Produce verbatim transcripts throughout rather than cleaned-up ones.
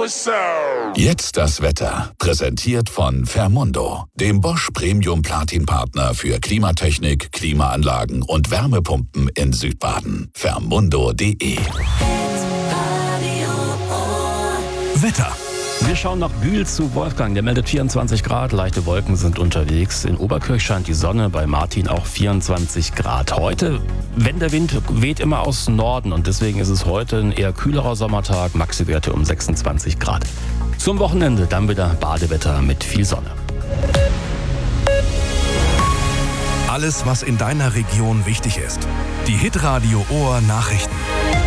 Jetzt das Wetter. Präsentiert von Fermundo, dem Bosch Premium Platin Partner für Klimatechnik, Klimaanlagen und Wärmepumpen in Südbaden. Fermundo punkt de. Wetter. Wir schauen nach Bühl zu Wolfgang. Der meldet vierundzwanzig Grad, leichte Wolken sind unterwegs. In Oberkirch scheint die Sonne, bei Martin auch vierundzwanzig Grad. Heute, wenn der Wind weht immer aus Norden und deswegen ist es heute ein eher kühlerer Sommertag, Maxi-Werte um sechsundzwanzig Grad. Zum Wochenende dann wieder Badewetter mit viel Sonne. Alles, was in deiner Region wichtig ist. Die Hitradio Ohr Nachrichten.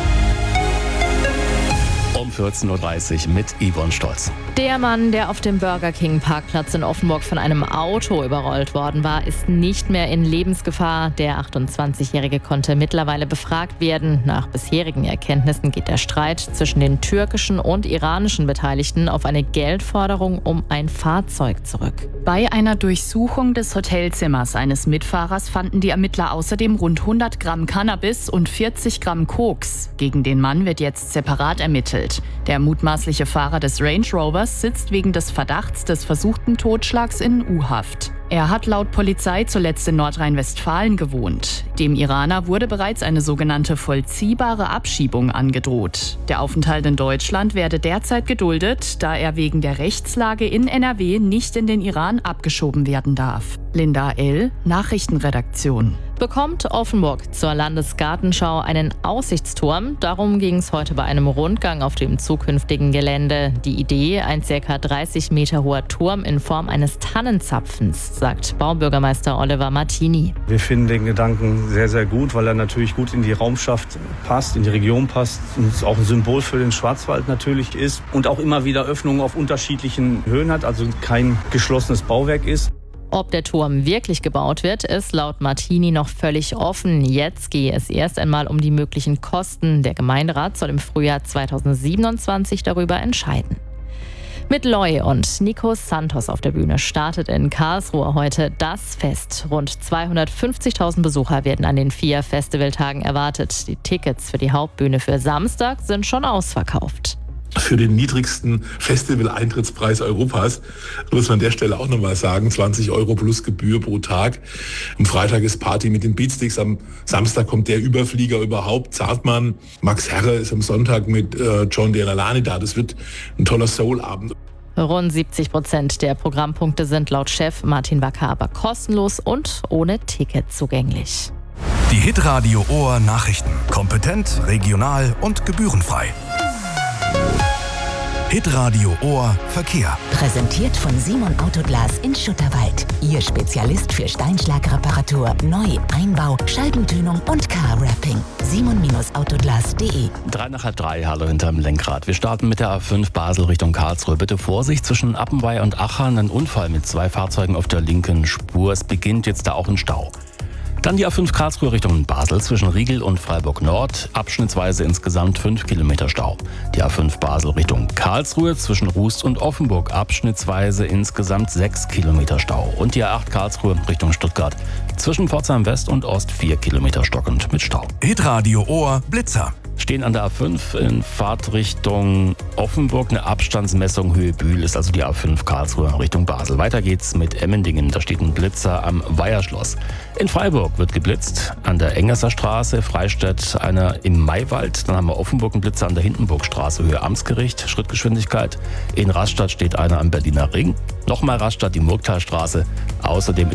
Um vierzehn Uhr dreißig mit Yvonne Stolz. Der Mann, der auf dem Burger King Parkplatz in Offenburg von einem Auto überrollt worden war, ist nicht mehr in Lebensgefahr. Der achtundzwanzigjährige konnte mittlerweile befragt werden. Nach bisherigen Erkenntnissen geht der Streit zwischen den türkischen und iranischen Beteiligten auf eine Geldforderung um ein Fahrzeug zurück. Bei einer Durchsuchung des Hotelzimmers eines Mitfahrers fanden die Ermittler außerdem rund hundert Gramm Cannabis und vierzig Gramm Koks. Gegen den Mann wird jetzt separat ermittelt. Der mutmaßliche Fahrer des Range Rovers sitzt wegen des Verdachts des versuchten Totschlags in U-Haft. Er hat laut Polizei zuletzt in Nordrhein-Westfalen gewohnt. Dem Iraner wurde bereits eine sogenannte vollziehbare Abschiebung angedroht. Der Aufenthalt in Deutschland werde derzeit geduldet, da er wegen der Rechtslage in N R W nicht in den Iran abgeschoben werden darf. Linda L., Nachrichtenredaktion. Bekommt Offenburg zur Landesgartenschau einen Aussichtsturm? Darum ging es heute bei einem Rundgang auf dem zukünftigen Gelände. Die Idee, ein ca. dreißig Meter hoher Turm in Form eines Tannenzapfens, sagt Baubürgermeister Oliver Martini. Wir finden den Gedanken sehr, sehr gut, weil er natürlich gut in die Raumschaft passt, in die Region passt und es auch ein Symbol für den Schwarzwald natürlich ist und auch immer wieder Öffnungen auf unterschiedlichen Höhen hat, also kein geschlossenes Bauwerk ist. Ob der Turm wirklich gebaut wird, ist laut Martini noch völlig offen. Jetzt gehe es erst einmal um die möglichen Kosten. Der Gemeinderat soll im Frühjahr zweitausendsiebenundzwanzig darüber entscheiden. Mit Loy und Nico Santos auf der Bühne startet in Karlsruhe heute das Fest. Rund zweihundertfünfzigtausend Besucher werden an den vier Festivaltagen erwartet. Die Tickets für die Hauptbühne für Samstag sind schon ausverkauft. Für den niedrigsten Festival-Eintrittspreis Europas, muss man an der Stelle auch nochmal sagen, zwanzig Euro plus Gebühr pro Tag. Am Freitag ist Party mit den Beatsticks, am Samstag kommt der Überflieger überhaupt, Zartmann. Max Herre ist am Sonntag mit äh, John Delaney da, das wird ein toller Soul-Abend. Rund siebzig Prozent der Programmpunkte sind laut Chef Martin Wacker aber kostenlos und ohne Ticket zugänglich. Die Hitradio Ohr Nachrichten. Kompetent, regional und gebührenfrei. Hitradio Ohr Verkehr. Präsentiert von Simon Autoglas in Schutterwald. Ihr Spezialist für Steinschlagreparatur, Neu-, Einbau, Scheibentönung und Car-Wrapping. simon Autoglas punkt de. Drei nach halb drei, hallo hinterm Lenkrad. Wir starten mit der A fünf Basel Richtung Karlsruhe. Bitte Vorsicht, zwischen Appenweier und Achern ein Unfall mit zwei Fahrzeugen auf der linken Spur. Es beginnt jetzt da auch ein Stau. Dann die A fünf Karlsruhe Richtung Basel zwischen Riegel und Freiburg Nord. Abschnittsweise insgesamt fünf Kilometer Stau. Die A fünf Basel Richtung Karlsruhe zwischen Rust und Offenburg. Abschnittsweise insgesamt sechs Kilometer Stau. Und die A acht Karlsruhe Richtung Stuttgart. Zwischen Pforzheim West und Ost vier Kilometer stockend mit Stau. Hitradio Ohr Blitzer. Stehen an der A fünf in Fahrtrichtung Offenburg. Eine Abstandsmessung Höhe Bühl ist also die A fünf Karlsruhe Richtung Basel. Weiter geht's mit Emmendingen. Da steht ein Blitzer am Weiherschloss. In Freiburg wird geblitzt. An der Engerser Straße, Freistadt einer im Maywald. Dann haben wir Offenburg einen Blitzer an der Hindenburgstraße, Höhe Amtsgericht, Schrittgeschwindigkeit. In Rastatt steht einer am Berliner Ring. Nochmal Rastatt, die Murgtalstraße. Außerdem